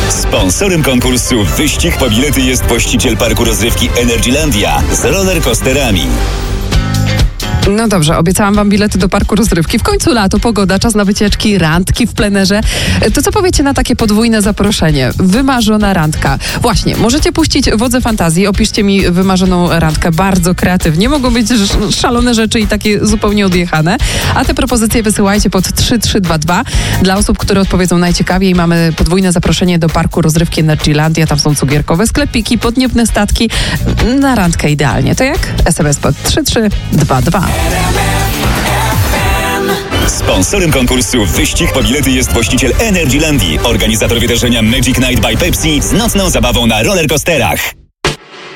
Sponsorem konkursu Wyścig po bilety jest właściciel parku rozrywki Energylandia z rollercoasterami. No dobrze, obiecałam wam bilety do parku rozrywki. W końcu lato, pogoda, czas na wycieczki, randki w plenerze. To co powiecie na takie podwójne zaproszenie? Wymarzona randka. Właśnie, możecie puścić wodze fantazji. Opiszcie mi wymarzoną randkę bardzo kreatywnie. Mogą być szalone rzeczy i takie zupełnie odjechane. A te propozycje wysyłajcie pod 3322. Dla osób, które odpowiedzą najciekawiej, mamy podwójne zaproszenie do parku rozrywki Energylandia. Tam są cukierkowe sklepiki, podniebne statki. Na randkę idealnie. To jak? SMS pod 3322. Sponsorem konkursu Wyścig po bilety jest właściciel Energylandii, organizator wydarzenia Magic Night by Pepsi z nocną zabawą na rollercoasterach.